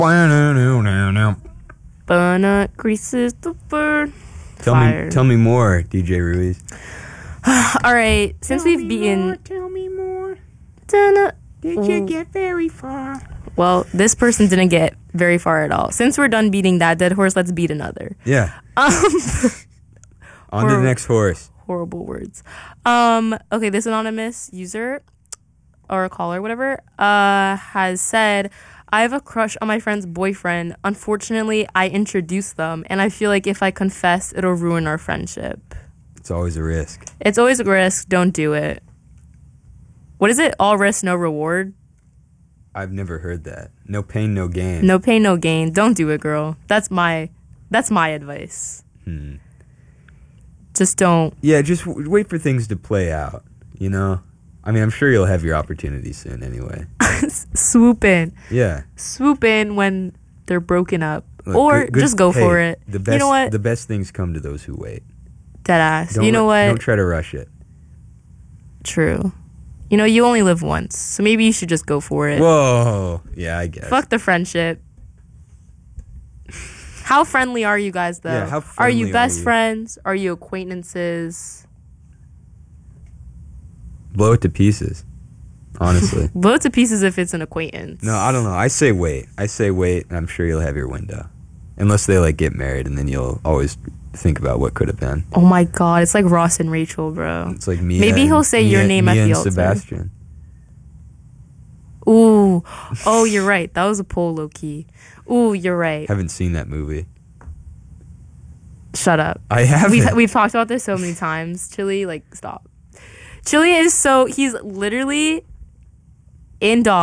Banana greases the bird. Tell me more, DJ Ruiz. All right, since we've beaten... Tell me more. Did you get very far? Well, this person didn't get very far at all. Since we're done beating that dead horse, let's beat another. Yeah. On to the next horse. Horrible words. Okay, this anonymous user or caller, whatever, has said, I have a crush on my friend's boyfriend. Unfortunately, I introduced them, and I feel like if I confess, it'll ruin our friendship. It's always a risk. It's always a risk. Don't do it. What is it? All risk, no reward? I've never heard that. No pain, no gain. No pain, no gain. Don't do it, girl. That's my advice. Just don't. Yeah, just wait for things to play out, you know? I mean, I'm sure you'll have your opportunity soon anyway. Swoop in. Yeah. Swoop in when they're broken up. Look, or just go for it. The best, you know what? The best things come to those who wait. Deadass. You know what? Don't try to rush it. True. You know, you only live once, so maybe you should just go for it. Whoa. Yeah, I guess. Fuck the friendship. How friendly are you guys, though? Yeah, how are friendly you best are you? friends? Are you acquaintances? Blow it to pieces, honestly. Blow it to pieces if it's an acquaintance. No, I don't know. I say wait, and I'm sure you'll have your window. Unless they, like, get married, and then you'll always think about what could have been. Oh, my God. It's like Ross and Rachel, bro. It's like Mia. Maybe he'll say your name at the altar. Sebastian. Ooh. Oh, you're right. That was a poll, low-key. Ooh, you're right. Haven't seen that movie. Shut up. I haven't. We've talked about this so many times. Chili, like, stop. Chili is he's literally in dog.